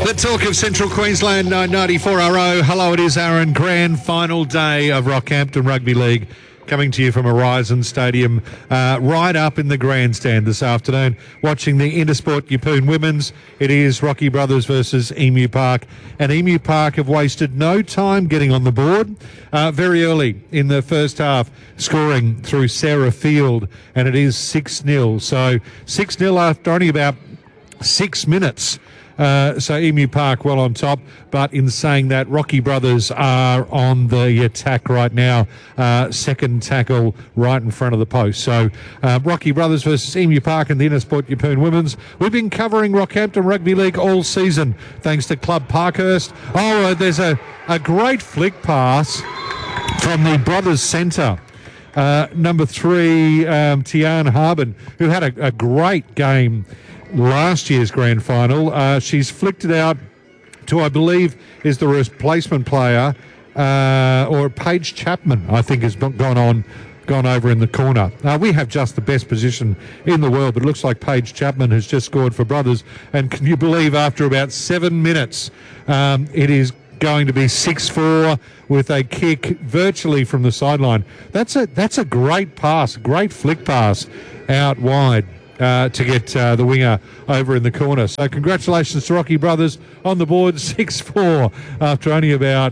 The talk of Central Queensland 994RO. Hello, it is Aaron. Grand final day of Rockhampton Rugby League. Coming to you from Horizon Stadium, right up in the grandstand this afternoon, watching the Intersport Yeppoon Women's. It is Rocky Brothers versus Emu Park, and Emu Park have wasted no time getting on the board. Very early in the first half, scoring through Sarah Field, and it is 6-0. So 6-0 after only about 6 minutes. So Emu Park well on top, but in saying that, Rocky Brothers are on the attack right now. Second tackle right in front of the post. So Rocky Brothers versus Emu Park and the Intersport Yeppoon Women's. We've been covering Rockhampton Rugby League all season, thanks to Club Parkhurst. There's a great flick pass from the Brothers Centre. Number 3, Tian Harbin, who had a great game last year's grand final. She's flicked it out to, I believe, is the replacement player, or Paige Chapman, I think, has gone over in the corner. We have just the best position in the world, but it looks like Paige Chapman has just scored for Brothers. And can you believe, after about 7 minutes, it is going to be 6-4 with a kick virtually from the sideline. That's a great pass, great flick pass out wide. To get the winger over in the corner. So congratulations to Rocky Brothers on the board, 6-4 after only about,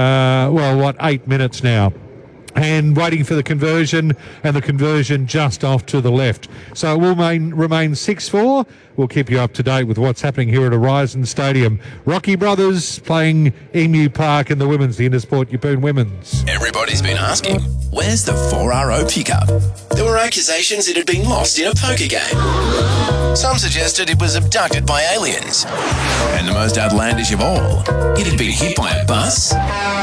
8 minutes now. And waiting for the conversion, and the conversion just off to the left. So it will remain 6-4. We'll keep you up to date with what's happening here at Horizon Stadium. Rocky Brothers playing Emu Park in the women's, the Intersport Yeppoon Women's. Everybody's been asking, where's the 4RO pickup? There were accusations it had been lost in a poker game. Some suggested it was abducted by aliens. And the most outlandish of all, it had been hit by a bus.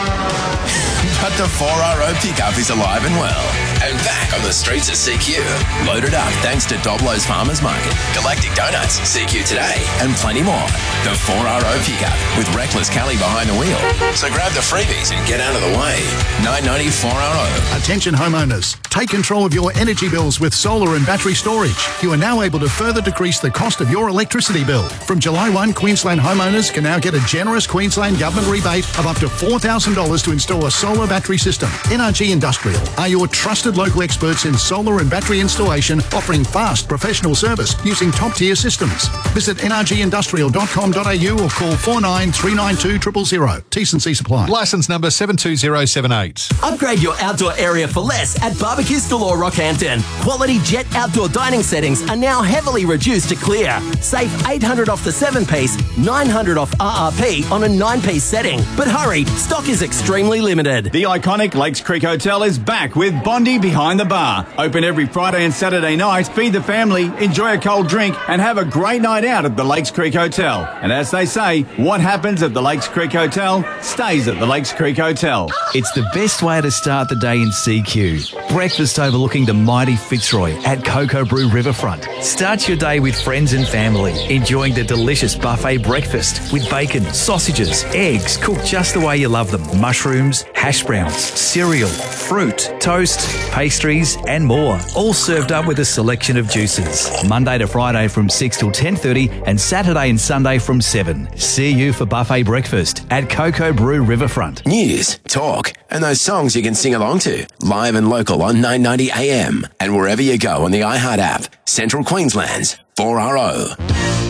But the 4RO pickup is alive and well, and back on the streets of CQ. Loaded up thanks to Doblo's Farmers Market, Galactic Donuts, CQ Today, and plenty more. The 4RO pickup with Reckless Kelly behind the wheel. So grab the freebies and get out of the way. 990 4RO. Attention homeowners, take control of your energy bills with solar and battery storage. You are now able to further decrease the cost of your electricity bill. From July 1, Queensland homeowners can now get a generous Queensland government rebate of up to $4,000 to install a solar battery system. NRG Industrial are your trusted local experts in solar and battery installation, offering fast professional service using top-tier systems. Visit nrgindustrial.com.au or call 49 392 000. T&C supply. Licence number 72078. Upgrade your outdoor area for less at Barbecues Galore Rockhampton. Quality Jet outdoor dining settings are now heavily reduced to clear. Save $800 off the 7-piece, $900 off RRP on a 9-piece setting. But hurry, stock is extremely limited. The iconic Lakes Creek Hotel is back with Bondi Behind the Bar. Open every Friday and Saturday night, feed the family, enjoy a cold drink, and have a great night out at the Lakes Creek Hotel. And as they say, what happens at the Lakes Creek Hotel stays at the Lakes Creek Hotel. It's the best way to start the day in CQ. Breakfast overlooking the mighty Fitzroy at Cocoa Brew Riverfront. Start your day with friends and family, enjoying the delicious buffet breakfast with bacon, sausages, eggs cooked just the way you love them, mushrooms, hash browns, cereal, fruit, toast, pastries and more, all served up with a selection of juices. Monday to Friday from 6 till 10:30 and Saturday and Sunday from 7. See you for buffet breakfast at Cocoa Brew Riverfront. News, talk, and those songs you can sing along to. Live and local on 990 AM and wherever you go on the iHeart app. Central Queensland's 4RO.